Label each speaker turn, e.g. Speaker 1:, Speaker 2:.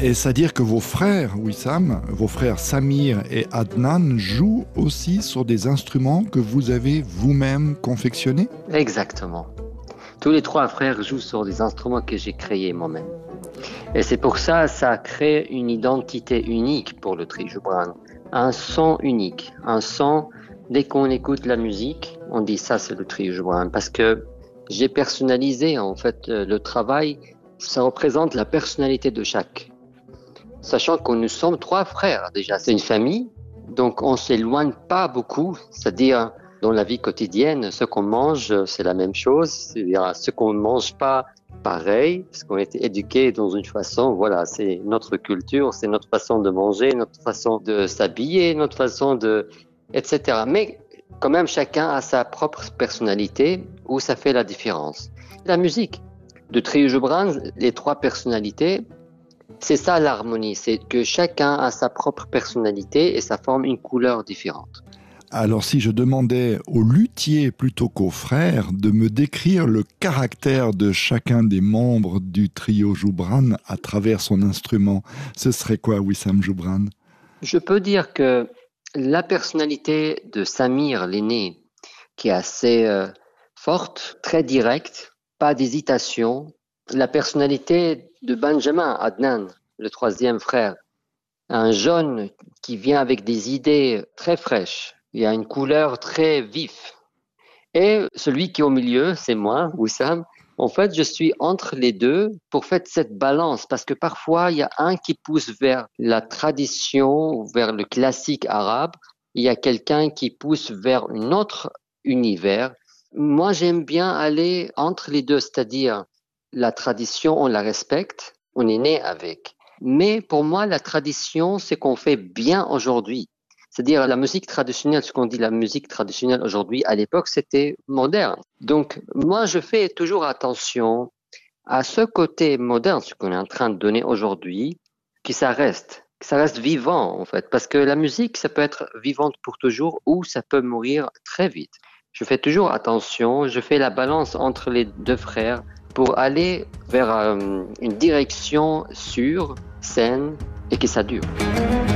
Speaker 1: Et c'est-à-dire que vos frères, Wissam, vos frères Samir et Adnan jouent aussi sur des instruments que vous avez vous-même confectionnés?
Speaker 2: Exactement. Tous les trois frères jouent sur des instruments que j'ai créés moi-même. Et c'est pour ça que ça crée une identité unique pour le trio Joubran. Un son unique. Un son, dès qu'on écoute la musique, on dit ça c'est le trio Joubran. Parce que j'ai personnalisé en fait le travail, ça représente la personnalité de chaque. Sachant que nous sommes trois frères déjà, c'est une famille, donc on s'éloigne pas beaucoup, c'est-à-dire dans la vie quotidienne, ce qu'on mange, c'est la même chose, c'est-à-dire ce qu'on ne mange pas, pareil, parce qu'on a été éduqués dans une façon, voilà, c'est notre culture, c'est notre façon de manger, notre façon de s'habiller, notre façon de, etc. Mais quand même, chacun a sa propre personnalité où ça fait la différence. La musique de Trio Joubran, les trois personnalités, c'est ça l'harmonie, c'est que chacun a sa propre personnalité et ça forme une couleur différente.
Speaker 1: Alors si je demandais au luthier plutôt qu'au frère de me décrire le caractère de chacun des membres du trio Joubran à travers son instrument, ce serait quoi, Wissam Joubran?
Speaker 2: Je peux dire que la personnalité de Samir, l'aîné, qui est assez forte, très directe, pas d'hésitation. La personnalité de Benjamin, Adnan, le troisième frère, un jeune qui vient avec des idées très fraîches. Il y a une couleur très vive. Et celui qui est au milieu, c'est moi, Wissam. En fait, je suis entre les deux pour faire cette balance parce que parfois, il y a un qui pousse vers la tradition, vers le classique arabe. Il y a quelqu'un qui pousse vers un autre univers. Moi, j'aime bien aller entre les deux, c'est-à-dire la tradition, on la respecte, on est né avec. Mais pour moi, la tradition, c'est qu'on fait bien aujourd'hui. C'est-à-dire la musique traditionnelle, ce qu'on dit la musique traditionnelle aujourd'hui, à l'époque, c'était moderne. Donc, moi, je fais toujours attention à ce côté moderne, ce qu'on est en train de donner aujourd'hui, que ça reste vivant, en fait. Parce que la musique, ça peut être vivante pour toujours ou ça peut mourir très vite. Je fais toujours attention, je fais la balance entre les deux frères pour aller vers une direction sûre, saine et que ça dure.